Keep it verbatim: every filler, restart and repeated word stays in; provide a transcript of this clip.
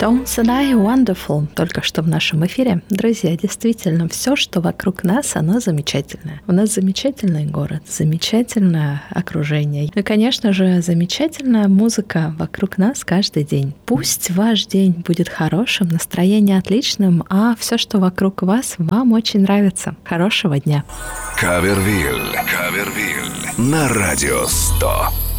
Tones and I Wonderful только что в нашем эфире. Друзья, действительно, все, что вокруг нас, оно замечательное. У нас замечательный город, замечательное окружение. И, конечно же, замечательная музыка вокруг нас каждый день. Пусть ваш день будет хорошим, настроение отличным, а все, что вокруг вас, вам очень нравится. Хорошего дня. Кавервиль. Кавервиль. На радио сто.